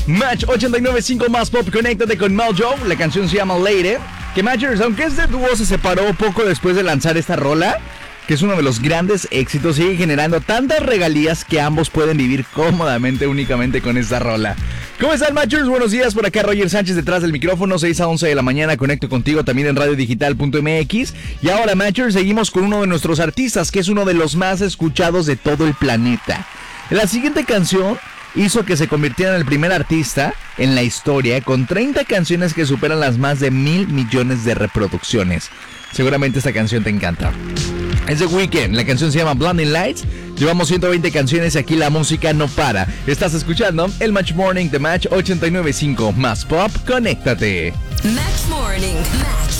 Match 89.5 más pop, conéctate con Mojo. La canción se llama Lady. Que Matchers, aunque este dúo se separó poco después de lanzar esta rola, que es uno de los grandes éxitos, sigue generando tantas regalías que ambos pueden vivir cómodamente únicamente con esta rola. ¿Cómo están, Matchers? Buenos días, por acá Roger Sánchez detrás del micrófono, 6 a 11 de la mañana, conecto contigo también en radiodigital.mx. Y ahora, Matchers, seguimos con uno de nuestros artistas, que es uno de los más escuchados de todo el planeta. La siguiente canción hizo que se convirtiera en el primer artista en la historia con 30 canciones que superan las más de 1,000 millones de reproducciones. Seguramente esta canción te encanta. Es The Weeknd, la canción se llama Blinding Lights. Llevamos 120 canciones y aquí la música no para. Estás escuchando el Match Morning de Match 89.5 más pop, conéctate. Match Morning, Match